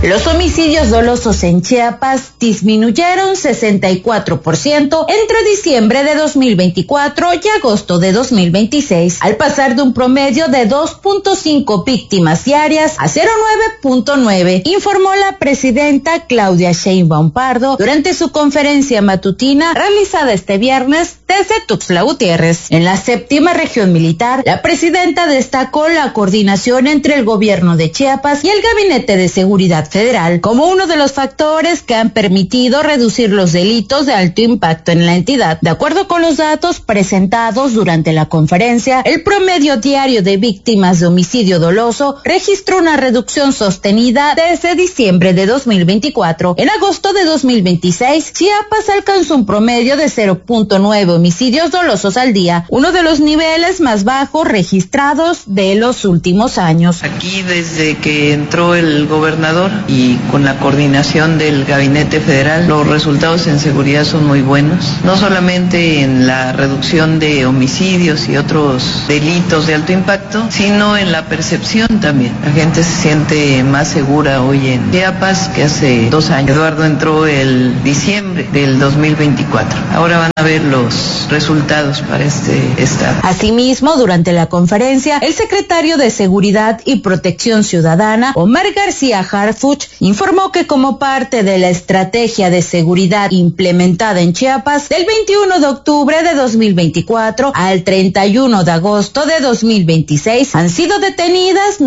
Los homicidios dolosos en Chiapas disminuyeron 64% entre diciembre de 2024 y agosto de 2026, al pasar de un promedio de 2.5 víctimas diarias a 0.9, informó la presidenta Claudia Sheinbaum Pardo durante su conferencia matutina realizada este viernes desde Tuxtla Gutiérrez. En la 7ª región militar, la presidenta destacó la coordinación entre el gobierno de Chiapas y el Gabinete de Seguridad Federal como uno de los factores que han permitido reducir los delitos de alto impacto en la entidad. De acuerdo con los datos presentados durante la conferencia, el promedio diario de víctimas de homicidio doloso registró una reducción sostenida desde diciembre de 2024. En agosto de 2026, Chiapas alcanzó un promedio de 0.9 homicidios dolosos al día, uno de los niveles más bajos registrados de los últimos años. Aquí, desde que entró el gobernador y con la coordinación del Gabinete Federal, los resultados en seguridad son muy buenos, no solamente en la reducción de homicidios y otros delitos de alto impacto, sino en la percepción también. La gente se siente más segura hoy en Chiapas que hace 2 años. Eduardo entró el diciembre del 2024. Ahora van a ver los resultados para este estado. Asimismo, durante la conferencia, el secretario de Seguridad y Protección Ciudadana, Omar García Harfuch, informó que como parte de la estrategia de seguridad implementada en Chiapas del 21 de octubre de 2024 al 31 de agosto de 2026, han sido detenidas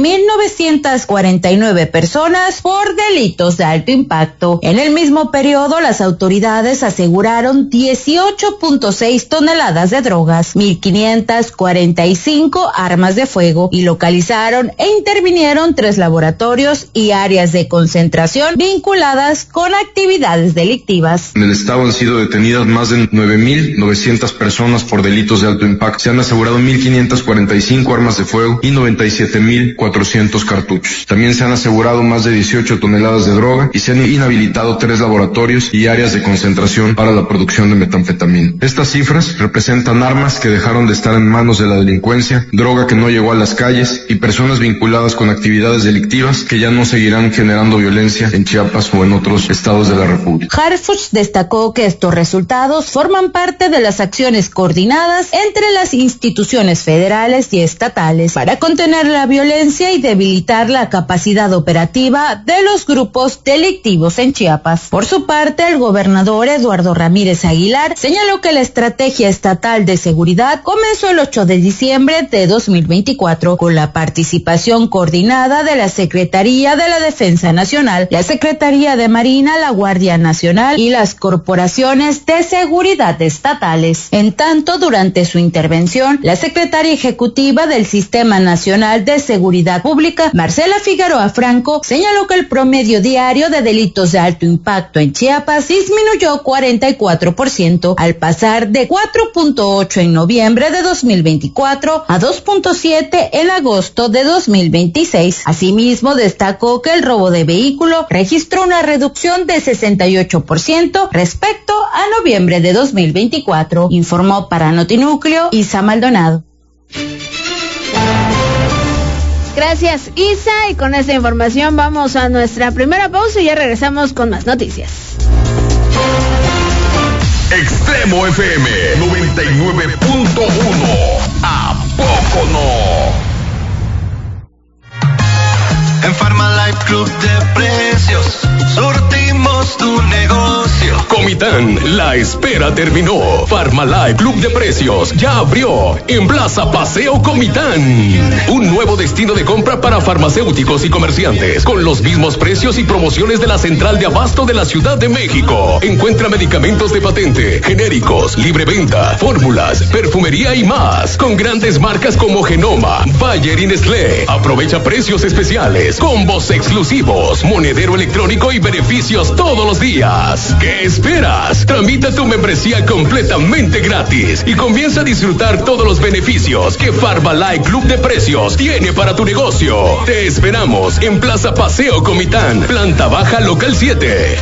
9.949 personas por delitos de alto impacto. En el mismo periodo, las autoridades aseguraron 18.6 toneladas de drogas, 1.545 armas de fuego y localizaron e intervinieron 3 laboratorios y áreas de concentración vinculadas con actividades delictivas. En el estado han sido detenidas más de 9.900 personas por delitos de alto impacto. Se han asegurado 1.545 armas de fuego y 97.400 cartuchos. También se han asegurado más de 18 toneladas de droga y se han inhabilitado 3 laboratorios y áreas de concentración para la producción de metanfetamina. Estas cifras representan armas que dejaron de estar en manos de la delincuencia, droga que no llegó a las calles y personas vinculadas con actividades delictivas que ya no seguirán generando violencia en Chiapas o en otros estados de la República. Harfuch destacó que estos resultados forman parte de las acciones coordinadas entre las instituciones federales y estatales para contener la violencia y debilitar la capacidad operativa de los grupos delictivos en Chiapas. Por su parte, el gobernador Eduardo Ramírez Aguilar señaló que la estrategia estatal de seguridad comenzó el 8 de diciembre de 2024 con la participación coordinada de la Secretaría de la Defensa Nacional, la Secretaría de Marina, la Guardia Nacional y las corporaciones de seguridad estatales. En tanto, durante su intervención, la secretaria ejecutiva del Sistema Nacional de Seguridad Pública, Marcela Figueroa Franco, señaló que el promedio diario de delitos de alto impacto en Chiapas disminuyó 44% al pasar de 4.8 en noviembre de 2024 a 2.7 en agosto de 2026. Asimismo, destacó que el robo de vehículo registró una reducción de 68% respecto a noviembre de 2024, informó para Notinúcleo Isa Maldonado. Gracias, Isa, y con esta información vamos a nuestra primera pausa y ya regresamos con más noticias. Extremo FM 99.1. ¿A poco no? En Farmalife Club de Precios surtimos tu negocio. Comitán, la espera terminó. Farmalife Club de Precios ya abrió en Plaza Paseo Comitán. Un nuevo destino de compra para farmacéuticos y comerciantes con los mismos precios y promociones de la central de abasto de la Ciudad de México. Encuentra medicamentos de patente, genéricos, libre venta, fórmulas, perfumería y más. Con grandes marcas como Genoma, Bayer y Nestlé. Aprovecha precios especiales, combos exclusivos, monedero electrónico y beneficios todos los días. ¿Qué esperas? Tramita tu membresía completamente gratis y comienza a disfrutar todos los beneficios que Farmalife Club de Precios tiene para tu negocio. Te esperamos en Plaza Paseo Comitán, planta baja, local 7.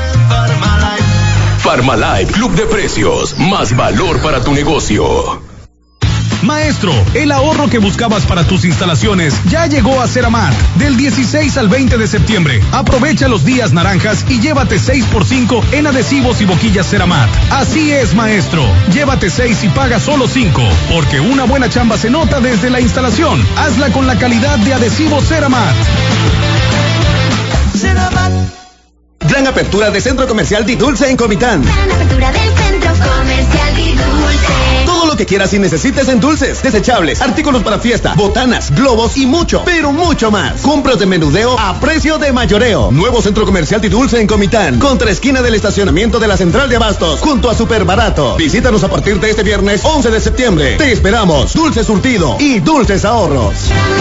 Farmalife Club de Precios, más valor para tu negocio. Maestro, el ahorro que buscabas para tus instalaciones ya llegó a Ceramat. Del 16 al 20 de septiembre, aprovecha los días naranjas y llévate 6x5 en adhesivos y boquillas Ceramat. Así es, maestro. Llévate 6 y paga solo 5, porque una buena chamba se nota desde la instalación. Hazla con la calidad de adhesivos Ceramat. Gran apertura de Centro Comercial Di Dulce en Comitán. Gran apertura del Centro Comercial Di Dulce. Todo lo que quieras y necesites en dulces, desechables, artículos para fiesta, botanas, globos y mucho, pero mucho más. Compras de menudeo a precio de mayoreo. Nuevo Centro Comercial Di Dulce en Comitán, contra esquina del estacionamiento de la Central de Abastos, junto a Super Barato. Visítanos a partir de este viernes 11 de septiembre. Te esperamos. Dulce surtido y dulces ahorros.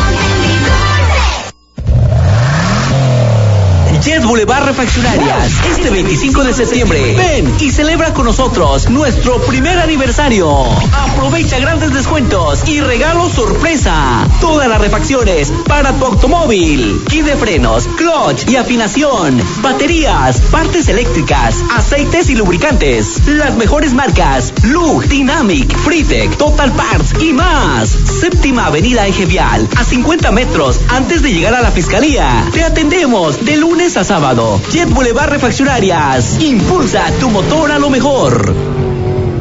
Jet Boulevard Refaccionarias, este 25 de septiembre. Ven y celebra con nosotros nuestro primer aniversario. Aprovecha grandes descuentos y regalos sorpresa. Todas las refacciones para tu automóvil. Kit de frenos, clutch y afinación, baterías, partes eléctricas, aceites y lubricantes. Las mejores marcas: Lug, Dynamic, Fritec, Total Parts y más. Séptima Avenida Eje Vial, a 50 metros antes de llegar a la Fiscalía. Te atendemos de lunes a sábado. Jet Boulevard Refaccionarias. Impulsa tu motor a lo mejor.